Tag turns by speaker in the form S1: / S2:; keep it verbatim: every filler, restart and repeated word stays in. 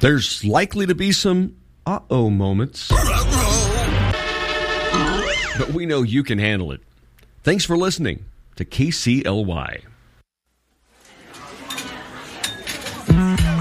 S1: There's likely to be some uh-oh moments, but we know you can handle it. Thanks for listening to K C L Y.